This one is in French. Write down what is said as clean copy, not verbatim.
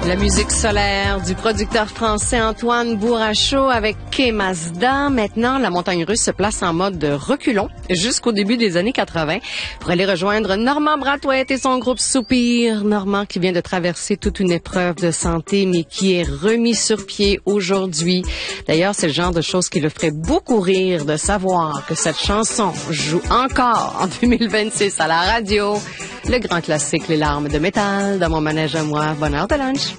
La musique solaire du producteur français Antoine Bourrachaud avec Kay Mazda. Maintenant, la montagne russe se place en mode de reculons jusqu'au début des années 80 pour aller rejoindre Normand Brathwaite et son groupe Soupir. Normand qui vient de traverser toute une épreuve de santé mais qui est remis sur pied aujourd'hui. D'ailleurs, c'est le genre de choses qui le ferait beaucoup rire de savoir que cette chanson joue encore en 2026 à la radio. Le grand classique Les larmes de métal dans mon manège à moi. Bonne heure de lunch.